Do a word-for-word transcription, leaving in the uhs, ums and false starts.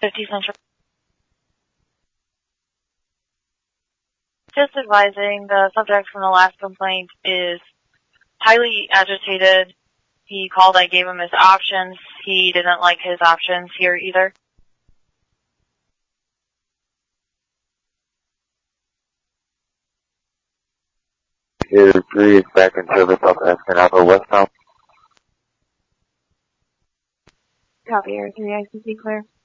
fifty Central. Just advising, the subject from the last complaint is highly agitated. He called, I gave him his options. He didn't like his options here either. Here, three is back in service off Escanaba westbound. Copy, Air three, I C C clear.